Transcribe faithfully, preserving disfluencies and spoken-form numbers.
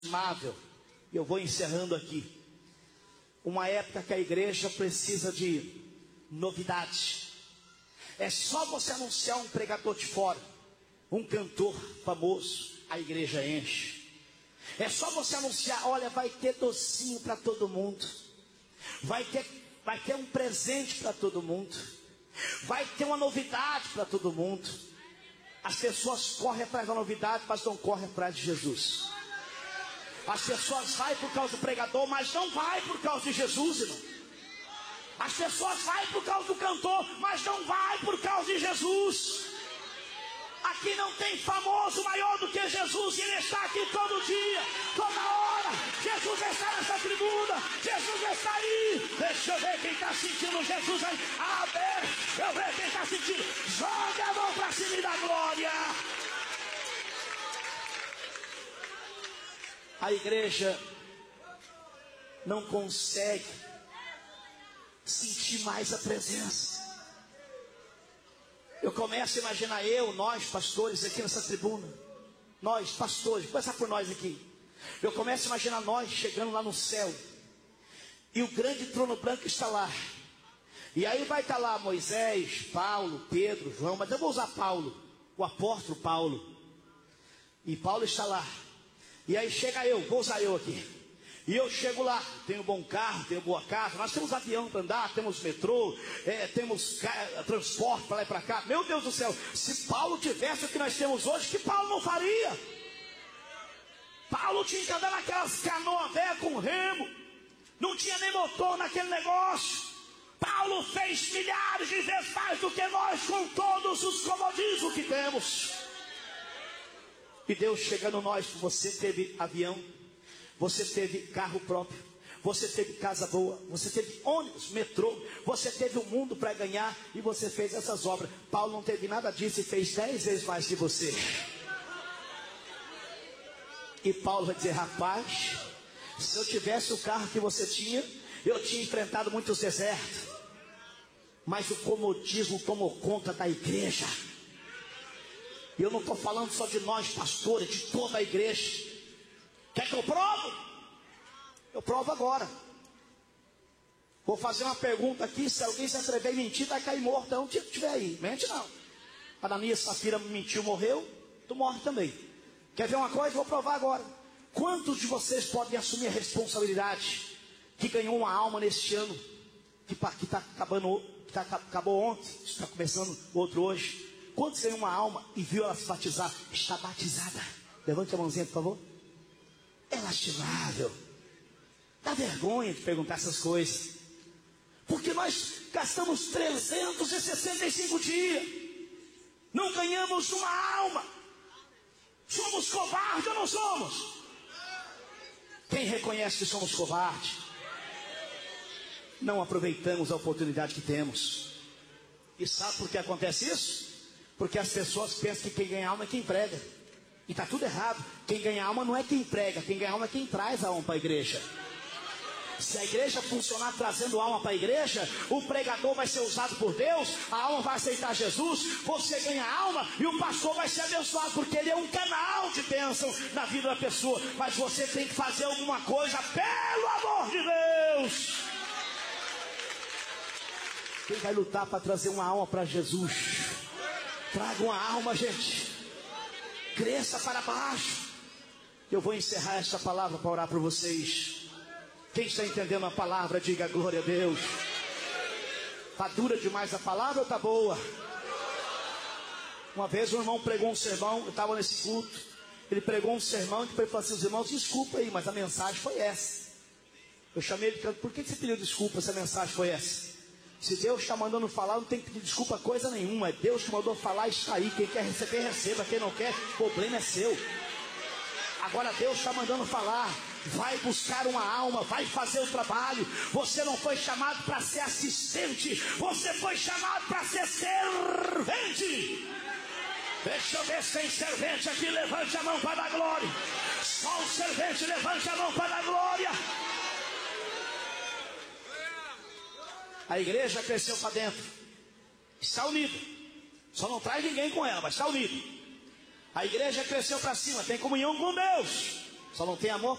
Amável, e eu vou encerrando aqui. Uma época que a igreja precisa de novidade. É só você anunciar um pregador de fora, um cantor famoso, a igreja enche. É só você anunciar, olha, vai ter docinho para todo mundo, vai ter, vai ter um presente para todo mundo, vai ter uma novidade para todo mundo. As pessoas correm atrás da novidade, mas não correm atrás de Jesus. As pessoas vai por causa do pregador, mas não vai por causa de Jesus, irmão. As pessoas vai por causa do cantor, mas não vai por causa de Jesus. Aqui não tem famoso maior do que Jesus, e Ele está aqui todo dia, toda hora. Jesus está nessa tribuna, Jesus está aí. Deixa eu ver quem está sentindo Jesus aí. Amém. Deixa eu ver quem está sentindo. Joga a mão para cima e dá glória. A igreja não consegue sentir mais a presença. Eu começo a imaginar eu, nós pastores aqui nessa tribuna, nós pastores, vou começar por nós aqui. Eu começo a imaginar nós chegando lá no céu, e o grande trono branco está lá. E aí vai estar lá Moisés, Paulo, Pedro, João, mas eu vou usar Paulo, o apóstolo Paulo. E Paulo está lá. E aí chega eu, vou usar eu aqui. E eu chego lá, tenho bom carro, tenho boa casa, nós temos avião para andar, temos metrô, é, temos ca... transporte para lá e para cá. Meu Deus do céu, se Paulo tivesse o que nós temos hoje, que Paulo não faria? Paulo tinha que andar naquelas canoas velhas com remo, não tinha nem motor naquele negócio. Paulo fez milhares de vezes mais do que nós, com todos os comodismos que temos. E Deus chegando nós, você teve avião, você teve carro próprio, você teve casa boa, você teve ônibus, metrô, você teve o mundo para ganhar, e você fez essas obras. Paulo não teve nada disso e fez dez vezes mais que você. E Paulo vai dizer, rapaz, se eu tivesse o carro que você tinha, eu tinha enfrentado muitos desertos, mas o comodismo tomou conta da igreja. E eu não estou falando só de nós pastores, de toda a igreja. Quer que eu provo? Eu provo agora. Vou fazer uma pergunta aqui, se alguém se atrever a mentir, vai cair morto. Então, se tiver aí, mente não. Ananias, Safira mentiu, morreu, tu morre também. Quer ver uma coisa? Vou provar agora. Quantos de vocês podem assumir a responsabilidade que ganhou uma alma neste ano, que está acabando, que tá, acabou ontem, está começando o outro hoje? Quantos ganhou uma alma e viu ela se batizar? Está batizada. Levante a mãozinha, por favor. É lastimável. Dá vergonha de perguntar essas coisas. Porque nós gastamos trezentos e sessenta e cinco dias. Não ganhamos uma alma. Somos covardes ou não somos? Quem reconhece que somos covardes? Não aproveitamos a oportunidade que temos. E sabe por que acontece isso? Porque as pessoas pensam que quem ganha alma é quem prega. E está tudo errado. Quem ganha alma não é quem prega, quem ganha alma é quem traz a alma para a igreja. Se a igreja funcionar trazendo alma para a igreja, o pregador vai ser usado por Deus, a alma vai aceitar Jesus, você ganha alma e o pastor vai ser abençoado, porque ele é um canal de bênção na vida da pessoa. Mas você tem que fazer alguma coisa, pelo amor de Deus. Quem vai lutar para trazer uma alma para Jesus? Traga uma alma, gente. Cresça para baixo. Eu vou encerrar esta palavra para orar por vocês. Quem está entendendo a palavra, diga glória a Deus. Está dura demais a palavra ou está boa? Uma vez um irmão pregou um sermão, eu estava nesse culto. Ele pregou um sermão e depois falou assim, os irmãos, desculpa aí, mas a mensagem foi essa. Eu chamei ele e falei, por que você pediu desculpa se a mensagem foi essa? Se Deus está mandando falar, não tem que pedir desculpa coisa nenhuma. É Deus que mandou falar, está aí. Quem quer receber, receba. Quem não quer, o problema é seu. Agora Deus está mandando falar. Vai buscar uma alma, vai fazer o trabalho. Você não foi chamado para ser assistente, você foi chamado para ser servente. Deixa eu ver se tem servente aqui. Levante a mão para dar glória. Só o servente, levante a mão para dar glória. A igreja cresceu para dentro, está unida, só não traz ninguém com ela, mas está unida. A igreja cresceu para cima, tem comunhão com Deus. Só não tem amor